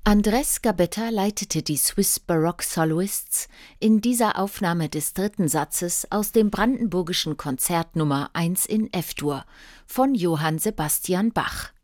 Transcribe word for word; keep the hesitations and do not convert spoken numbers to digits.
Andrés Gabetta leitete die Swiss Baroque Soloists in dieser Aufnahme des dritten Satzes aus dem brandenburgischen Konzert Nummer eins in F-Dur von Johann Sebastian Bach.